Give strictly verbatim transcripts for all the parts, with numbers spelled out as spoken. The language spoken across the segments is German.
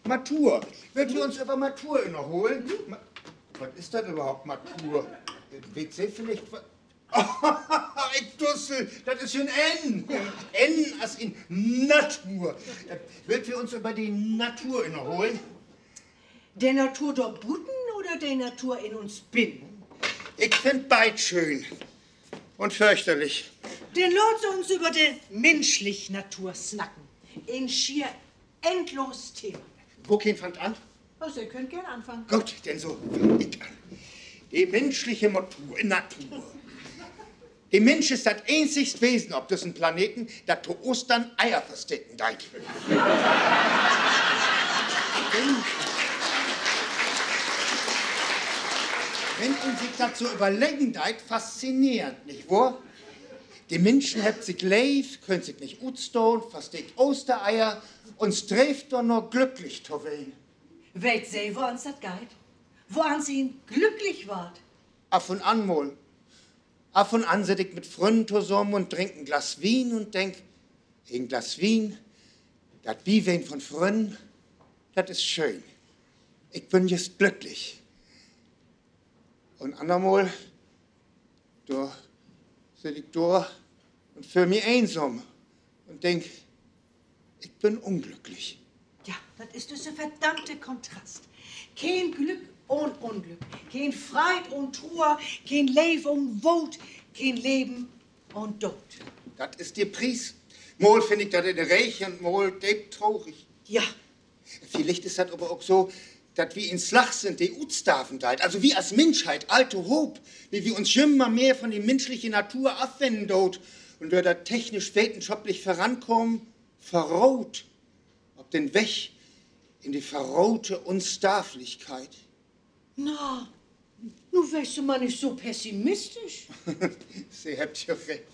Matur. Würden wir uns über Matur innerholen? Ma Was ist das überhaupt, Matur? W C vielleicht? Ich Dussel, das ist ein N. N als in Natur. Würden wir uns über die Natur innerholen? Der Natur dort Butten oder der Natur in uns binden? Ich find beid schön und fürchterlich. Den lasst uns über die menschliche Natur snacken. In schier endlos Thema. Wo kein fängt an? Also, ihr könnt gern anfangen. Gut, denn so fang ich an. Die menschliche Natur. Natur. Der Mensch ist das einzigste Wesen auf diesem Planeten, das zu Ostern Eier verstecken deit. wenn, wenn uns sich das so überlegen deit, faszinierend, nicht wahr? Die Menschen haben sich leif, können sich nicht utstehen, versteckt Ostereier und sträft doch nur glücklich zu werden. Weht sie, wo uns das geht? Wo an sie glücklich wart? Ab und an mal. Ab und an sit ich mit Freunden zusammen und trink ein Glas Wein und denk, ein Glas Wein, das Biwein von Freunden, das ist schön. Ich bin just glücklich. Und andermal, da sit ich da und fühl mich einsam und denk, ich bin unglücklich. Ja, das ist dieser verdammte Kontrast. Kein Glück und Unglück, kein Freit und Trauer, kein Leben und Wut, kein Leben und Tod. Das ist der Preis. Mal finde ich das in der Reich und mal deep traurig. Ja. Vielleicht ist das aber auch so, dass wir in Slach sind, die Utstaven deit. Also wir als Menschheit, alte Hob, wie wir uns immer mehr von der menschlichen Natur abwenden dort und wir da technisch wissenschaftlich vorankommen, verroht, auf den Weg in die verrohte Unsterblichkeit. Na, nun wärst du mal nicht so pessimistisch. Sie habt ja recht.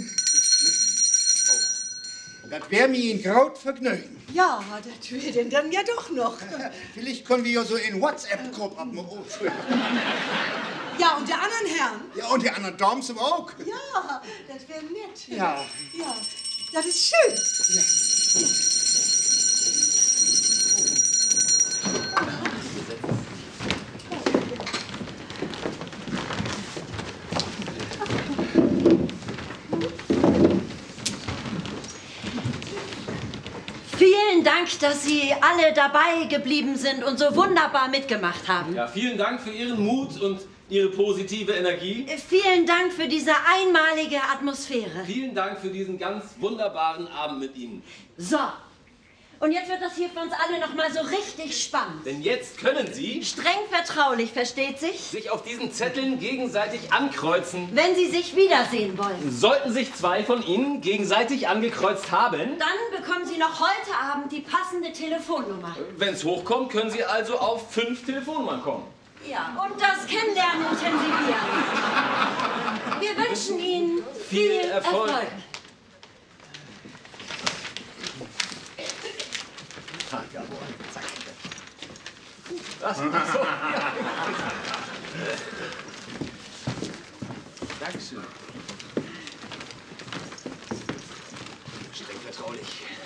Oh, das wär mir ein graut Vergnügen. Ja, das wär denn dann ja doch noch. Vielleicht können wir ja so in WhatsApp-Gruppe ab dem Ofen. Ja, und der anderen Herren? Ja, und die anderen Damen zum auch. Ja, das wär nett. Ja. Ja, das ist schön. Ja. Vielen Dank, dass Sie alle dabei geblieben sind und so wunderbar mitgemacht haben. Ja, vielen Dank für Ihren Mut und Ihre positive Energie. Vielen Dank für diese einmalige Atmosphäre. Vielen Dank für diesen ganz wunderbaren Abend mit Ihnen. So, und jetzt wird das hier für uns alle noch mal so richtig spannend. Denn jetzt können Sie Streng vertraulich, versteht sich? sich auf diesen Zetteln gegenseitig ankreuzen. Wenn Sie sich wiedersehen wollen. Sollten sich zwei von Ihnen gegenseitig angekreuzt haben, Dann bekommen Sie noch heute Abend die passende Telefonnummer. wenn es hochkommt, können Sie also auf fünf Telefonnummern kommen. Ja, und das Kennenlernen intensivieren. Wir wünschen Ihnen Viel viel Erfolg. Erfolg. Ah, jawohl. Zack. Was? Ach so, ja. Dankeschön. Streng vertraulich.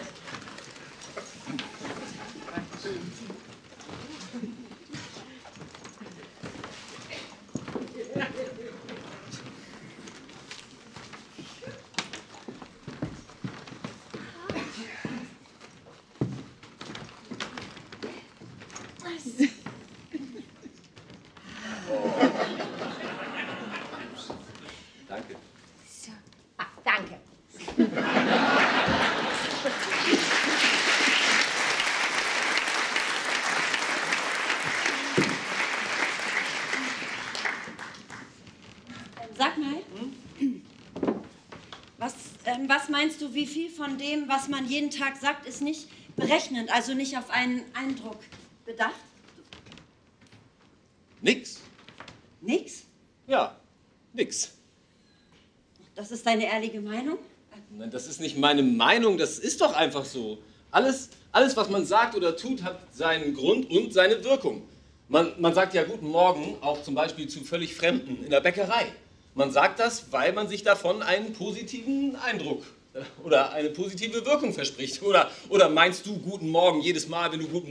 Danke. Ah, danke. Sag mal, was, ähm, was meinst du, wie viel von dem, was man jeden Tag sagt, ist nicht berechnend, also nicht auf einen Eindruck bedacht? Nix. Nix? Ja, nix. Das ist deine ehrliche Meinung? Nein, das ist nicht meine Meinung, das ist doch einfach so. Alles, alles, was man sagt oder tut, hat seinen Grund und seine Wirkung. Man, man sagt ja Guten Morgen auch zum Beispiel zu völlig Fremden in der Bäckerei. Man sagt das, weil man sich davon einen positiven Eindruck äh, oder eine positive Wirkung verspricht. Oder, oder meinst du Guten Morgen jedes Mal, wenn du Guten